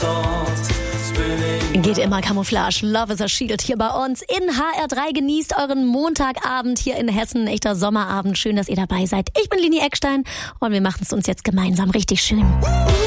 Geht immer Camouflage, Love is a Shield hier bei uns in HR3. Genießt euren Montagabend hier in Hessen, ein echter Sommerabend. Schön, dass ihr dabei seid. Ich bin Lini Eckstein und wir machen es uns jetzt gemeinsam richtig schön.